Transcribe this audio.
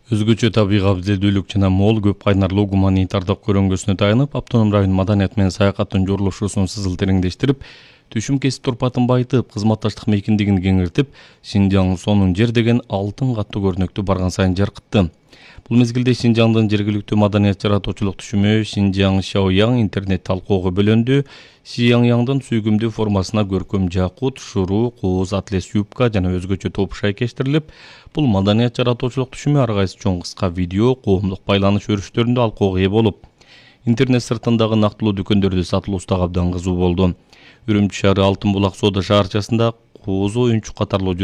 Өзгөчө табигый абзелдүүлүк жана мол көп кайнарлуу гуманитардык көрөнгөсүнө таянып, автоном район маданият менен саякаттын журулушусун сызыл тереңдештирип, түшүм кесип турпатын байытып, кызматташтык мейкиндигин кеңиртип, Шинжаң сонун жер деген алтын каттуу көрнөктү барган сайын жаркытты. Бул мезгилде Шинжаңдын жергиликтүү маданият жаратуучулук түшүмү Шинжаң Шаояң интернет талкуого бөлөндү. Шияньяңдын сүйкүмдүү формасына көркөм жакут, шуруу, кооз, атлес юбка жана өзгөчө топ шайкештирилип, бул маданият жаратуучулук түшүмү ар кайсы чоң кыска видео, коомдук байланыш өрүштөрүндө алкоого ээ болуп, интернет сыртындагы нактылуу дүкөндөрдө сатылуусу абдан кызуу болду. Үрүмчү шаары Алтын булак соода шаарчасында кооз оюнчук катарлуу